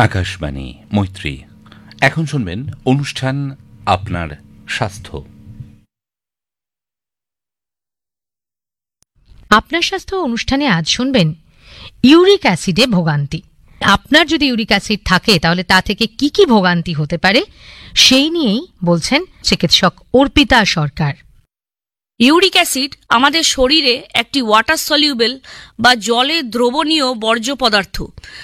আকাশবাণী মৈত্রী। এখন শুনবেন অনুষ্ঠান আপনার স্বাস্থ্য। আপনার স্বাস্থ্য অনুষ্ঠানে আজ শুনবেন ইউরিক অ্যাসিডে ভোগান্তি। আপনার যদি ইউরিক অ্যাসিড থাকে তাহলে তা থেকে কি কি ভোগান্তি হতে পারে সেই নিয়েই বলছেন চিকিৎসক অর্পিতা সরকার। ইউরিক অ্যাসিড আমাদের শরীরে একটি ওয়াটার সলিউবেল বা জলে দ্রবণীয় বর্জ্য পদার্থ,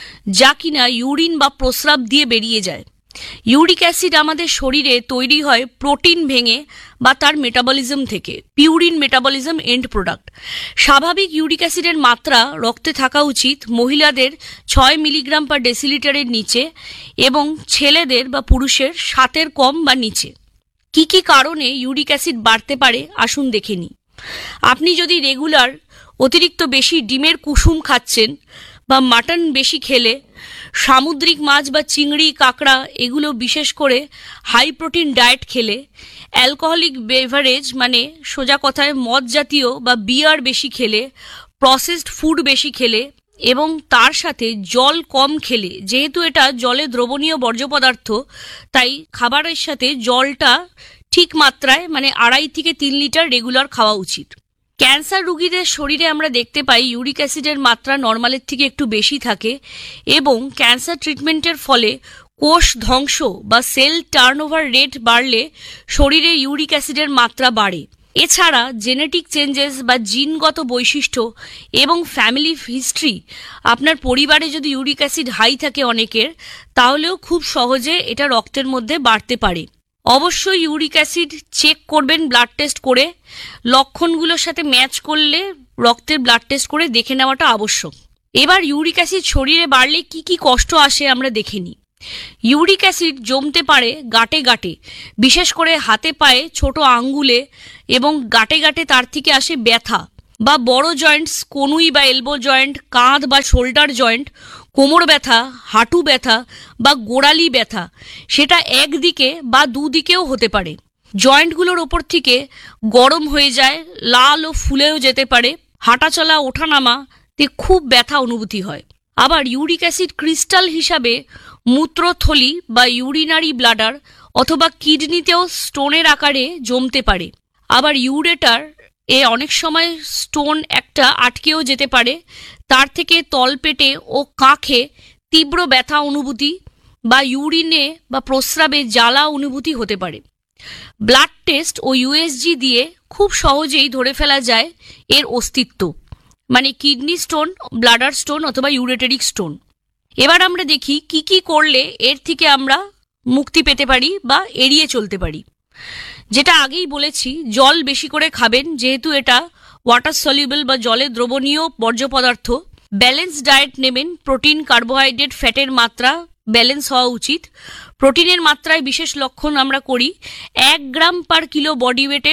যা কিনা ইউরিন বা প্রস্রাব দিয়ে বেরিয়ে যায়। ইউরিক অ্যাসিড আমাদের শরীরে তৈরি হয় প্রোটিন ভেঙে বা তার মেটাবলিজম থেকে। Purine metabolism and product. স্বাভাবিক ইউরিক অ্যাসিডের মাত্রা রক্তে থাকা উচিত মহিলাদের 6 মিলিগ্রাম পার ডেসিলিটারের নিচে এবং ছেলেদের বা পুরুষের 7-এর কম বা নিচে। কি কি কারণে ইউরিক অ্যাসিড বাড়তে পারে আসুন দেখে নিই। আপনি যদি রেগুলার অতিরিক্ত বেশি ডিমের কুসুম খাচ্ছেন বা মাটন বেশি খেলে, সামুদ্রিক মাছ বা চিংড়ি কাঁকড়া এগুলো বিশেষ করে হাই প্রোটিন ডায়েট খেলে, অ্যালকোহলিক বেভারেজ মানে সোজা কথায় মদ জাতীয় বা বিয়ার বেশি খেলে, প্রসেসড ফুড বেশি খেলে এবং তার সাথে জল কম খেলে, যেহেতু এটা জলে দ্রবণীয় বর্জ্য পদার্থ তাই খাবারের সাথে জলটা ঠিক মাত্রায় মানে 2.5 থেকে 3 লিটার রেগুলার খাওয়া উচিত। ক্যান্সার রোগীদের শরীরে আমরা দেখতে পাই ইউরিক অ্যাসিডের মাত্রা নর্মালের থেকে একটু বেশি থাকে এবং ক্যান্সার ট্রিটমেন্টের ফলে কোষ ধ্বংস বা সেল টার্নওভার রেট বাড়লে শরীরে ইউরিক অ্যাসিডের মাত্রা বাড়ে। এছাড়া জেনেটিক চেঞ্জেস বা জিনগত বৈশিষ্ট্য এবং ফ্যামিলি হিস্ট্রি, আপনার পরিবারে যদি ইউরিক অ্যাসিড হাই থাকে অনেকের, তাহলেও খুব সহজে এটা রক্তের মধ্যে বাড়তে পারে। অবশ্যই ইউরিক অ্যাসিড চেক করবেন ব্লাড টেস্ট করে। লক্ষণগুলোর সাথে ম্যাচ করলে রক্তের ব্লাড টেস্ট করে দেখে নেওয়াটা আবশ্যক। এবার ইউরিক অ্যাসিড শরীরে বাড়লে কি কি কষ্ট আসে আমরা দেখে নিই। ইউরিক অ্যাসিড জমতে পারে গাঁটে গাঁটে, বিশেষ করে হাতে পায়ে ছোট আঙ্গুলে, এবং গাঁটে গাঁটে তার থেকে আসে ব্যথা বা বড় জয়েন্টস, কনুই বা এলবো জয়েন্ট, কাঁধ বা শোল্ডার জয়েন্ট, কোমর ব্যথা, হাঁটু ব্যথা বা গোড়ালি ব্যথা, সেটা একদিকে বা দুদিকেও হতে পারে। জয়েন্টগুলোর ওপর থেকে গরম হয়ে যায়, লাল ও ফুলেও যেতে পারে। হাঁটাচলা ওঠানামাতে খুব ব্যথা অনুভূতি হয়। আবার ইউরিক অ্যাসিড ক্রিস্টাল হিসাবে মূত্রথলি বা ইউরিনারি ব্লাডার অথবা কিডনিতেও স্টোনের আকারে জমতে পারে। আবার ইউরেটার অনেক সময় স্টোন একটা আটকেও যেতে পারে। তার থেকে তলপেটে ও কাঁখে তীব্র ব্যথা অনুভূতি বা ইউরিনে বা প্রস্রাবে জ্বালা অনুভূতি হতে পারে। ব্লাড টেস্ট ও ইউএসজি দিয়ে খুব সহজেই ধরে ফেলা যায় এর অস্তিত্ব, মানে কিডনি স্টোন, ব্লাডার স্টোন অথবা ইউরেটেরিক স্টোন। এবার আমরা দেখি কি কি করলে এর থেকে আমরা মুক্তি পেতে পারি বা এড়িয়ে চলতে পারি। যেটা আগেই বলেছি, জল বেশি করে খাবেন, যেহেতু এটা ওয়াটার সলিউবল বা জলে দ্রবণীয় বর্জ্য পদার্থ। ব্যালেন্স ডায়েট নেবেন, প্রোটিন, কার্বোহাইড্রেট, ফ্যাটের মাত্রা ব্যালেন্স হওয়া উচিত। প্রোটিনের মাত্রায় বিশেষ লক্ষণ আমরা করি 1 গ্রাম পার কিলো বডি ওয়েটে